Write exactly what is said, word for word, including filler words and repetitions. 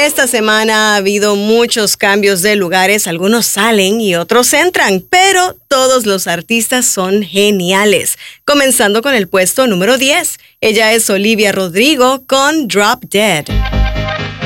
Esta semana ha habido muchos cambios de lugares, algunos salen y otros entran, pero todos los artistas son geniales. Comenzando con el puesto número diez. Ella es Olivia Rodrigo con Drop Dead.